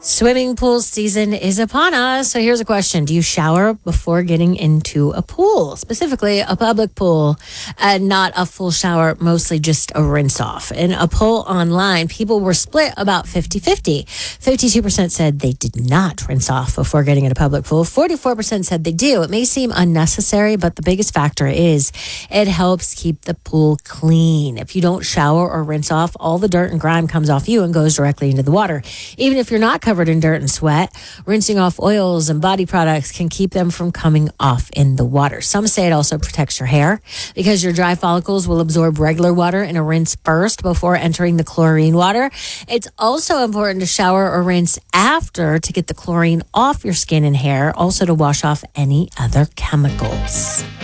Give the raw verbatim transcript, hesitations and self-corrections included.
Swimming pool season is upon us. So here's a question. Do you shower before getting into a pool, specifically a public pool, and not a full shower, mostly just a rinse off? In a poll online, people were split about fifty-fifty. fifty-two percent said they did not rinse off before getting in a public pool. forty-four percent said they do. It may seem unnecessary, but the biggest factor is it helps keep the pool clean. If you don't shower or rinse off, all the dirt and grime comes off you and goes directly into the water. Even if you're not covered in dirt and sweat, rinsing off oils and body products can keep them from coming off in the water. Some say it also protects your hair because your dry follicles will absorb regular water in a rinse first before entering the chlorine water. It's also important to shower or rinse after to get the chlorine off your skin and hair, also to wash off any other chemicals.